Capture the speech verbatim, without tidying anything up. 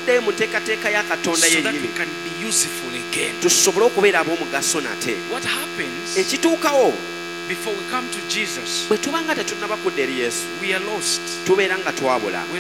okuddayo mu nteekateeka ya Katonda so that we yennyini can be useful again. tusobole okubeera ab'omugaso nate. What happens Ekituukawo before we come to Jesus? bwe tuba nga tetunnaba kudda eri Yesu We are lost. tubeera nga twabula.